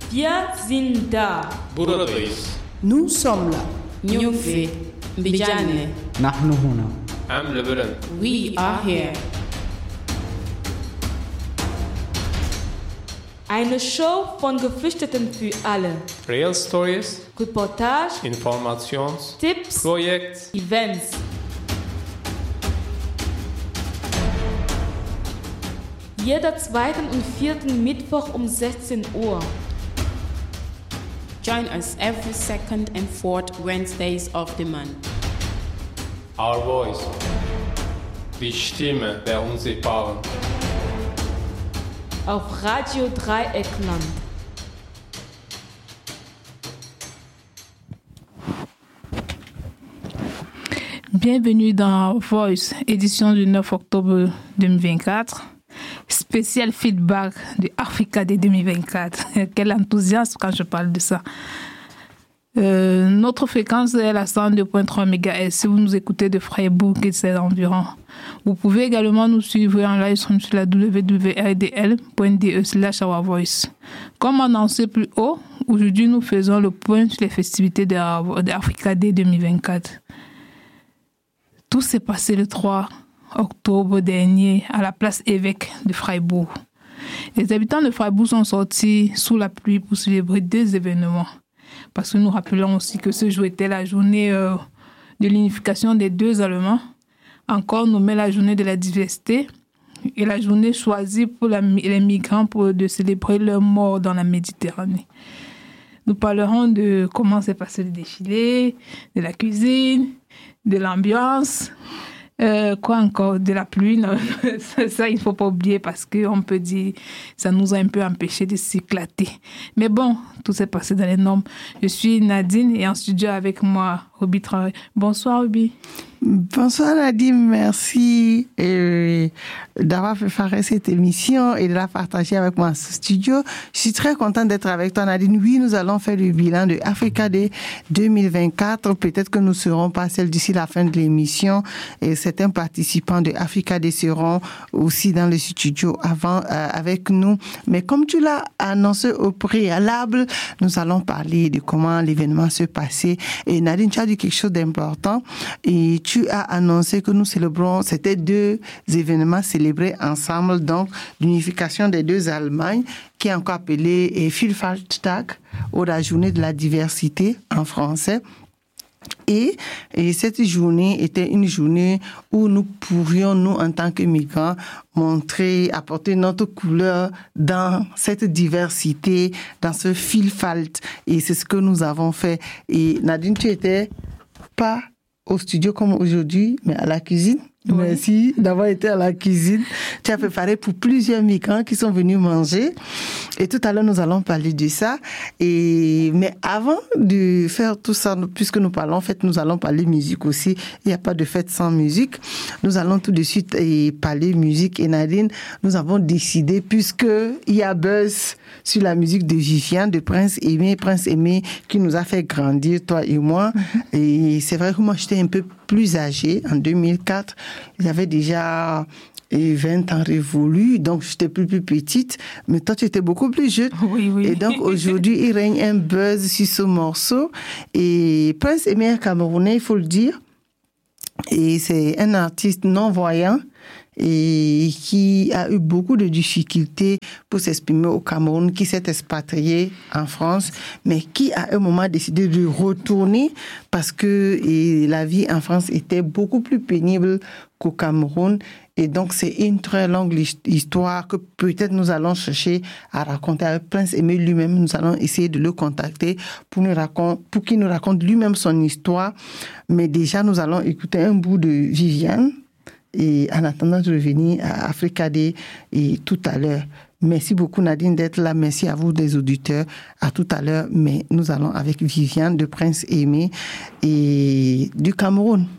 Wir sind da. Buradayız. Nous sommes là. Nyufi, Mbijane. نحن هنا. Am Lebanon. We are here. Eine Show von Geflüchteten für alle. Real Stories, Reportage, Informations, Tipps, Projekt. Events. Jeder zweiten und vierten Mittwoch um 16 Uhr. Join us every second and fourth Wednesdays of the month. Our Voice. Die Stimme der Unsichtbaren. Auf Radio Dreieckland. Bienvenue dans Voice, édition du 9 octobre 2024. Spécial feedback de Africa Day 2024. Quel enthousiasme quand je parle de ça. Notre fréquence est la 102.3 MHz si vous nous écoutez de Freiburg et ses environs. Vous pouvez également nous suivre en live stream sur la www.rdl.de/ourvoice. Comme annoncé plus haut, aujourd'hui nous faisons le point sur les festivités d'Africa Day 2024. Tout s'est passé le 3 octobre dernier à la place Évêque de Freiburg. Les habitants de Freiburg sont sortis sous la pluie pour célébrer deux événements. Parce que nous rappelons aussi que ce jour était la journée de l'unification des deux Allemands, encore nommée la journée de la diversité, et la journée choisie pour les migrants de célébrer leur mort dans la Méditerranée. Nous parlerons de comment s'est passé le défilé, de la cuisine, de l'ambiance, quoi encore, de la pluie. Non, ça, il ne faut pas oublier parce qu'on peut dire ça nous a un peu empêché de s'éclater. Mais bon, tout s'est passé dans les normes. Je suis Nadine et en studio avec moi, Ruby Traoré. Bonsoir, Ruby. Bonsoir Nadine, merci d'avoir préparé cette émission et de la partager avec moi en ce studio. Je suis très contente d'être avec toi Nadine. Oui, nous allons faire le bilan de Africa Day 2024. Peut-être que nous ne serons pas celles d'ici la fin de l'émission et certains participants de Africa Day seront aussi dans le studio avec nous. Mais comme tu l'as annoncé au préalable, nous allons parler de comment l'événement se passait. Et Nadine, tu as dit quelque chose d'important et tu as annoncé que nous célébrons, c'était deux événements célébrés ensemble, donc l'unification des deux Allemagnes, qui est encore appelée Vielfaltstag, ou la journée de la diversité en français. Et cette journée était une journée où nous pourrions, nous, en tant que migrants, montrer, apporter notre couleur dans cette diversité, dans ce Vielfalt. Et c'est ce que nous avons fait. Et Nadine, tu étais pas au studio comme aujourd'hui, mais à la cuisine. Oui. Merci d'avoir été à la cuisine. Tu as préparé pour plusieurs migrants qui sont venus manger. Et tout à l'heure, nous allons parler de ça. Mais avant de faire tout ça, puisque nous parlons, en fait, nous allons parler musique aussi. Il n'y a pas de fête sans musique. Nous allons tout de suite parler musique. Et Nadine, nous avons décidé, puisqu'il y a buzz sur la musique de Viviane, de Prince Aimé qui nous a fait grandir, toi et moi. Mm-hmm. Et c'est vrai que moi, j'étais un peu plus âgée. En 2004, j'avais déjà 20 ans révolus, donc j'étais plus petite. Mais toi, tu étais beaucoup plus jeune. Oui. Et donc, aujourd'hui, il règne un buzz sur ce morceau. Et Prince Aimé Camerounais, il faut le dire. Et c'est un artiste non-voyant et qui a eu beaucoup de difficultés pour s'exprimer au Cameroun, qui s'est expatrié en France, mais qui à un moment a décidé de retourner parce que la vie en France était beaucoup plus pénible qu'au Cameroun. Et donc, c'est une très longue histoire que peut-être nous allons chercher à raconter avec Prince Aimé lui-même. Nous allons essayer de le contacter pour qu'il nous raconte lui-même son histoire. Mais déjà, nous allons écouter un bout de Viviane. Et en attendant de revenir à Africa Day et tout à l'heure. Merci beaucoup Nadine d'être là. Merci à vous des auditeurs. À tout à l'heure. Mais nous allons avec Viviane de Prince Aimé et du Cameroun.